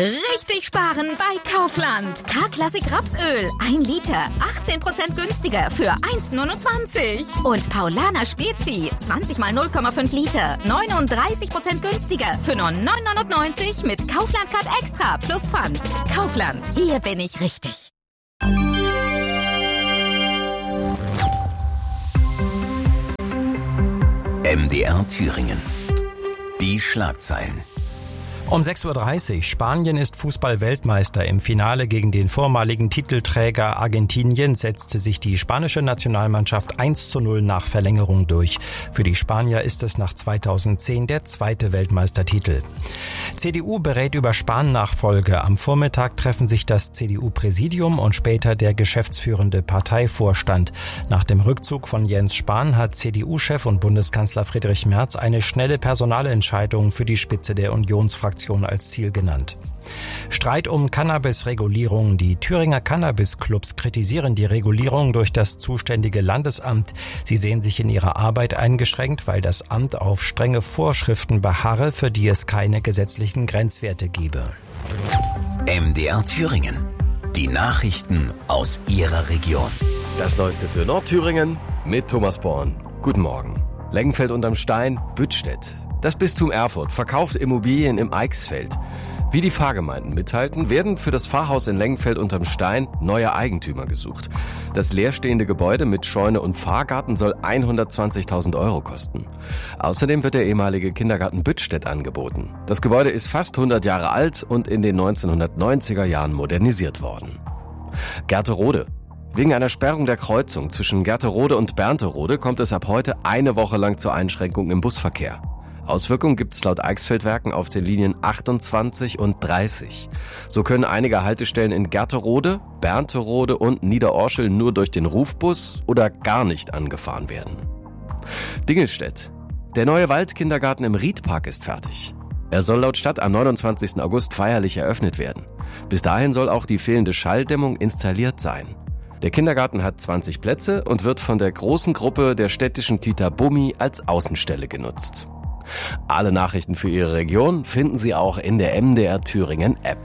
Richtig sparen bei Kaufland. K-Klassik Rapsöl. 1 Liter. 18% günstiger für 1,29. Und Paulaner Spezi. 20 mal 0,5 Liter. 39% günstiger für nur 9,99 mit Kaufland Card Extra plus Pfand. Kaufland. Hier bin ich richtig. MDR Thüringen. Die Schlagzeilen. Um 6:30 Uhr. Spanien ist Fußball-Weltmeister. Im Finale gegen den vormaligen Titelträger Argentinien setzte sich die spanische Nationalmannschaft 1:0 nach Verlängerung durch. Für die Spanier ist es nach 2010 der zweite Weltmeistertitel. CDU berät über Spahn-Nachfolge. Am Vormittag treffen sich das CDU-Präsidium und später der geschäftsführende Parteivorstand. Nach dem Rückzug von Jens Spahn hat CDU-Chef und Bundeskanzler Friedrich Merz eine schnelle Personalentscheidung für die Spitze der Unionsfraktion als Ziel genannt. Streit um Cannabis-Regulierung. Die Thüringer Cannabis-Clubs kritisieren die Regulierung durch das zuständige Landesamt. Sie sehen sich in ihrer Arbeit eingeschränkt, weil das Amt auf strenge Vorschriften beharre, für die es keine gesetzlichen Grenzwerte gebe. MDR Thüringen. Die Nachrichten aus Ihrer Region. Das Neueste für Nordthüringen mit Thomas Born. Guten Morgen. Lengenfeld unterm Stein, Büttstedt. Das Bistum Erfurt verkauft Immobilien im Eichsfeld. Wie die Pfarrgemeinden mitteilten, werden für das Pfarrhaus in Lengenfeld unterm Stein neue Eigentümer gesucht. Das leerstehende Gebäude mit Scheune und Pfarrgarten soll 120.000 € kosten. Außerdem wird der ehemalige Kindergarten Büttstedt angeboten. Das Gebäude ist fast 100 Jahre alt und in den 1990er Jahren modernisiert worden. Gerterode. Wegen einer Sperrung der Kreuzung zwischen Gerterode und Bernterode kommt es ab heute eine Woche lang zur Einschränkung im Busverkehr. Auswirkungen gibt es laut Eichsfeldwerken auf den Linien 28 und 30. So können einige Haltestellen in Gerterode, Bernterode und Niederorschel nur durch den Rufbus oder gar nicht angefahren werden. Dingelstedt. Der neue Waldkindergarten im Riedpark ist fertig. Er soll laut Stadt am 29. August feierlich eröffnet werden. Bis dahin soll auch die fehlende Schalldämmung installiert sein. Der Kindergarten hat 20 Plätze und wird von der großen Gruppe der städtischen Kita Bummi als Außenstelle genutzt. Alle Nachrichten für Ihre Region finden Sie auch in der MDR Thüringen App.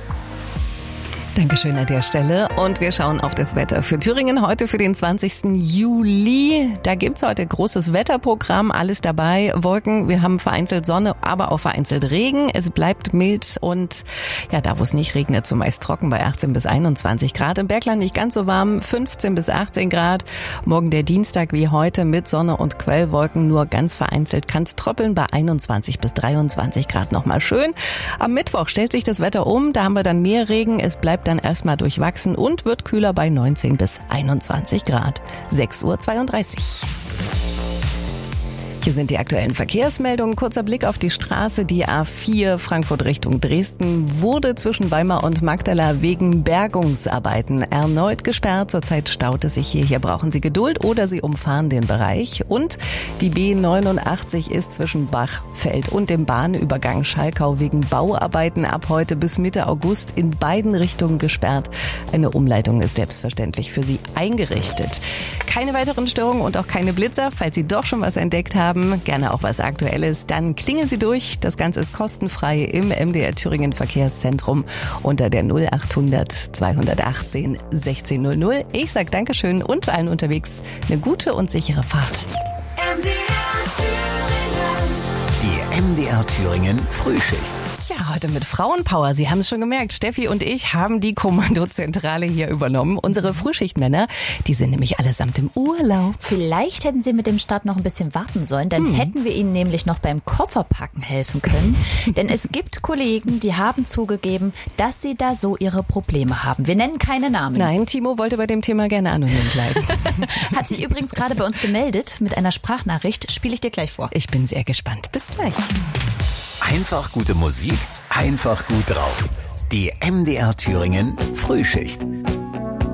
Dankeschön an der Stelle. Und wir schauen auf das Wetter für Thüringen heute für den 20. Juli. Da gibt's heute großes Wetterprogramm, alles dabei. Wolken, wir haben vereinzelt Sonne, aber auch vereinzelt Regen. Es bleibt mild und ja, da wo es nicht regnet, zumeist trocken bei 18 bis 21 Grad. Im Bergland nicht ganz so warm, 15 bis 18 Grad. Morgen der Dienstag wie heute mit Sonne und Quellwolken, nur ganz vereinzelt kann's tröppeln bei 21 bis 23 Grad. Nochmal schön. Am Mittwoch stellt sich das Wetter um, da haben wir dann mehr Regen. Es bleibt dann erstmal durchwachsen und wird kühler bei 19 bis 21 Grad. 6:32 Uhr. Hier sind die aktuellen Verkehrsmeldungen. Kurzer Blick auf die Straße. Die A4 Frankfurt Richtung Dresden wurde zwischen Weimar und Magdala wegen Bergungsarbeiten erneut gesperrt. Zurzeit staut es sich hier. Hier brauchen Sie Geduld oder Sie umfahren den Bereich. Und die B89 ist zwischen Bachfeld und dem Bahnübergang Schalkau wegen Bauarbeiten ab heute bis Mitte August in beiden Richtungen gesperrt. Eine Umleitung ist selbstverständlich für Sie eingerichtet. Keine weiteren Störungen und auch keine Blitzer. Falls Sie doch schon was entdeckt haben, gerne auch was Aktuelles, dann klingeln Sie durch. Das Ganze ist kostenfrei im MDR Thüringen Verkehrszentrum unter der 0800 218 1600. Ich sag Dankeschön und allen unterwegs eine gute und sichere Fahrt. Die MDR Thüringen Frühschicht. Ja, heute mit Frauenpower. Sie haben es schon gemerkt, Steffi und ich haben die Kommandozentrale hier übernommen. Unsere Frühschichtmänner, die sind nämlich allesamt im Urlaub. Vielleicht hätten Sie mit dem Start noch ein bisschen warten sollen, dann hätten wir Ihnen nämlich noch beim Kofferpacken helfen können. Denn es gibt Kollegen, die haben zugegeben, dass sie da so ihre Probleme haben. Wir nennen keine Namen. Nein, Timo wollte bei dem Thema gerne anonym bleiben. Hat sich übrigens gerade bei uns gemeldet mit einer Sprachnachricht. Spiele ich dir gleich vor. Ich bin sehr gespannt. Bis gleich. Einfach gute Musik, einfach gut drauf. Die MDR Thüringen Frühschicht.